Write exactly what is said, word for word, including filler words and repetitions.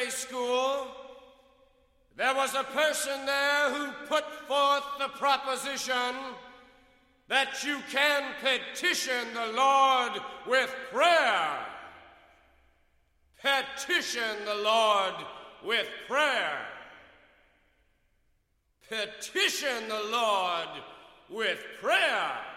Sunday school, there was a person there who put forth the proposition that you can petition the Lord with prayer. Petition the Lord with prayer. Petition the Lord with prayer.